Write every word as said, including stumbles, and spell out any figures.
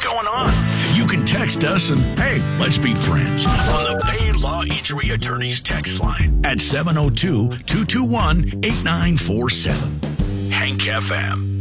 going on? You can text us and, hey, let's be friends on the Bay Law Injury Attorneys text line at seven oh two, two two one, eight nine four seven. Hank F M.